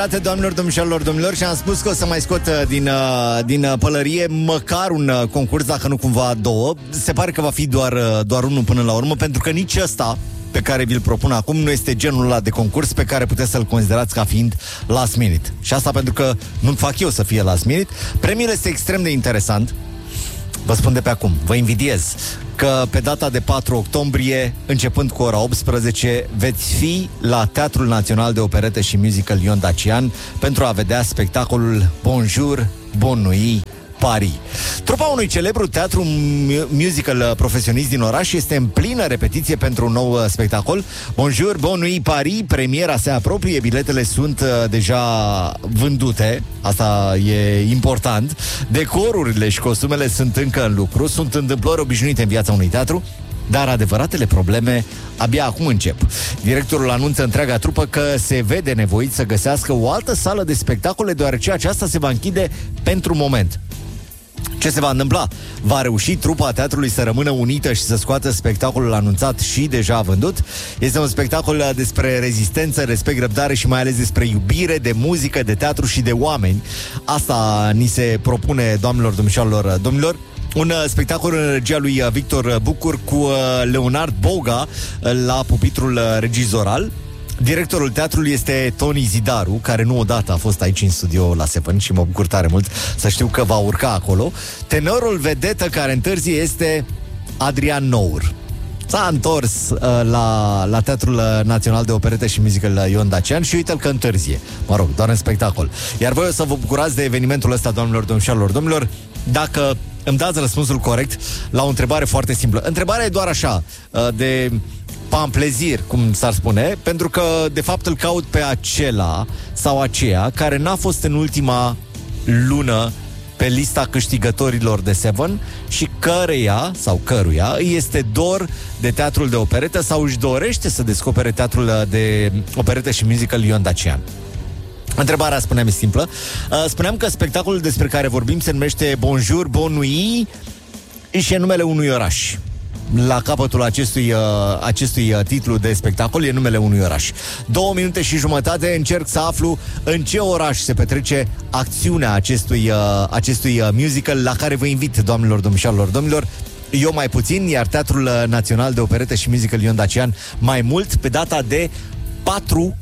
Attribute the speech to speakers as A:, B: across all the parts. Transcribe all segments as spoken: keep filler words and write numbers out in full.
A: Doamnelor, domnișoarelor, domnilor, și am spus că o să mai scot din, din pălărie măcar un concurs, dacă nu cumva două. Se pare că va fi doar, doar unul până la urmă, pentru că nici ăsta pe care vi-l propun acum nu este genul ăla de concurs pe care puteți să-l considerați ca fiind last minute. Și asta pentru că nu-mi fac eu să fie last minute. Premiul este extrem de interesant. Vă spun de pe acum, vă invidiez că pe data de patru octombrie, începând cu ora optsprezece, veți fi la Teatrul Național de Operetă și Musical Ion Dacian pentru a vedea spectacolul Bonjour, Bonne Nuit, Paris. Trupa unui celebru teatru musical profesionist din oraș este în plină repetiție pentru un nou spectacol. Bonjour, Bonne Nuit, Paris. Premiera se apropie, biletele sunt deja vândute. Asta e important. Decorurile și costumele sunt încă în lucru. Sunt întâmplări obișnuite în viața unui teatru, dar adevăratele probleme abia acum încep. Directorul anunță întreaga trupă că se vede nevoit să găsească o altă sală de spectacole, deoarece aceasta se va închide pentru moment. Ce se va întâmpla? Va reuși trupa teatrului să rămână unită și să scoată spectacolul anunțat și deja vândut? Este un spectacol despre rezistență, respect, răbdare și mai ales despre iubire, de muzică, de teatru și de oameni. Asta ni se propune, doamnelor, domnișoarelor, domnilor. Un spectacol în regia lui Victor Bucur cu Leonard Boga la pupitrul regizoral. Directorul teatrului este Tony Zidaru, care nu odată a fost aici în studio la Seven și mă bucur tare mult să știu că va urca acolo. Tenorul vedetă care întârzie este Adrian Nour. S-a întors uh, la, la Teatrul Național de Operetă și Musical Ion Dacian și uite-l că întârzie. Mă rog, doar în spectacol. Iar voi o să vă bucurați de evenimentul ăsta, doamnelor, domnișoarelor, domnilor, dacă îmi dați răspunsul corect la o întrebare foarte simplă. Întrebarea e doar așa, uh, de pamplezir, cum s-ar spune, pentru că, de fapt, îl caut pe acela sau aceea care n-a fost în ultima lună pe lista câștigătorilor de Seven și căreia, sau căruia, îi este dor de teatrul de operetă sau își dorește să descopere teatrul de operetă și musical Ion Dacian. Întrebarea, spuneam, e simplă. Spuneam că spectacolul despre care vorbim se numește Bonjour, Bonne Nuit și e numele unui oraș. La capătul acestui, uh, acestui uh, titlu de spectacol e numele unui oraș. Două minute și jumătate încerc să aflu în ce oraș se petrece acțiunea acestui, uh, acestui uh, musical la care vă invit, doamnelor, domnișoarelor, domnilor. Eu mai puțin, iar Teatrul Național de Operetă și Musical Ion Dacian mai mult, pe data de patru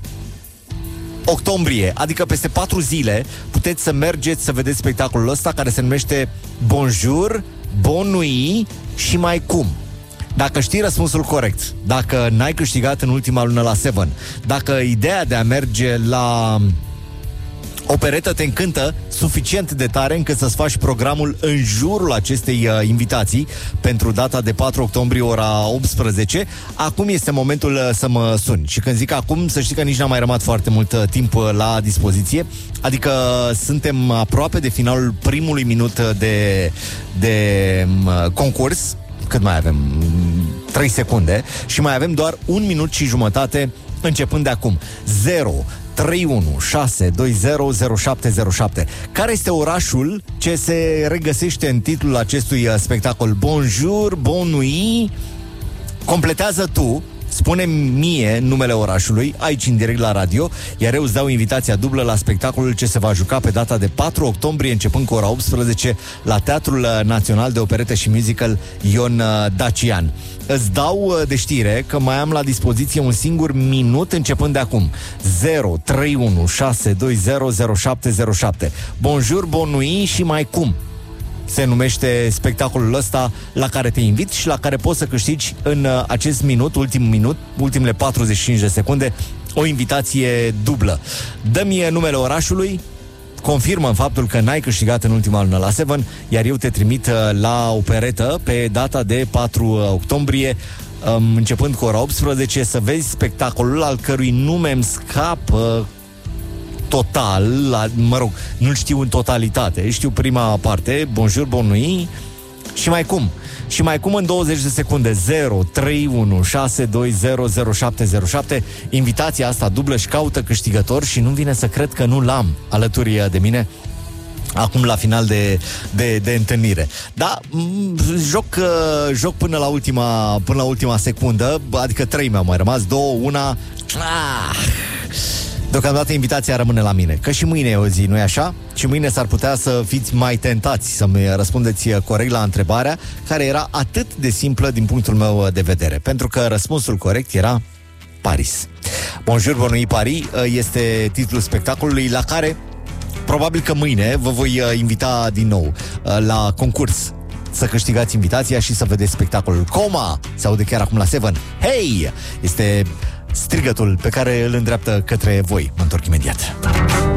A: octombrie, adică peste patru zile puteți să mergeți să vedeți spectacolul ăsta care se numește Bonjour, Bonne Nuit și mai cum. Dacă știi răspunsul corect, dacă n-ai câștigat în ultima lună la Seven, dacă ideea de a merge la operetă te încântă suficient de tare încât să-ți faci programul în jurul acestei uh, invitații pentru data de patru octombrie, ora optsprezece, acum este momentul uh, să mă suni. Și când zic acum, să știi că nici n-a mai rămas foarte mult uh, timp uh, la dispoziție, adică uh, suntem aproape de finalul primului minut de, de uh, concurs. Cât mai avem? trei secunde. Și mai avem doar un minut și jumătate începând de acum. zero trei unu șase doi zero zero șapte zero șapte. Care este orașul ce se regăsește în titlul acestui spectacol? Bonjour, Bonne Nuit. Completează tu, spune-mi mie numele orașului aici în direct la radio, iar eu îți dau invitația dublă la spectacolul ce se va juca pe data de patru octombrie începând cu ora optsprezece la Teatrul Național de Operetă și Musical Ion Dacian. Îți dau de știre că mai am la dispoziție un singur minut începând de acum. zero trei unu șase doi zero zero șapte zero șapte. Bonjour, Bonne Nuit și mai cum se numește spectacolul ăsta la care te invit și la care poți să câștigi în acest minut, ultimul minut, ultimele patruzeci și cinci de secunde, o invitație dublă. Dă-mi numele orașului, confirmă faptul că n-ai câștigat în ultima lună la Seven, iar eu te trimit la operetă pe data de patru octombrie, începând cu ora optsprezece, să vezi spectacolul al cărui nume îmi scapă total, la, mă rog, nu-l știu în totalitate, știu prima parte, Bonjour, Bonne Nuit și mai cum. Și mai cum în douăzeci de secunde. Zero trei unu șase doi zero zero șapte zero șapte. Invitația asta dublă și caută câștigător și nu vine să cred că nu l-am alături de mine acum la final de, de, de întâlnire. Da, joc, joc până la ultima până la ultima secundă, adică trei mi-au mai rămas, două, una. Ah! Deocamdată invitația rămâne la mine, că și mâine e o zi, nu-i așa? Și mâine s-ar putea să fiți mai tentați să-mi răspundeți corect la întrebarea, care era atât de simplă din punctul meu de vedere, pentru că răspunsul corect era Paris. Bonjour, bonne nuit, Paris este titlul spectacolului la care probabil că mâine vă voi invita din nou la concurs să câștigați invitația și să vedeți spectacolul. Coma! Se aude chiar acum la Seven. Hei! Este strigătul pe care îl îndreaptă către voi. Mă întorc imediat.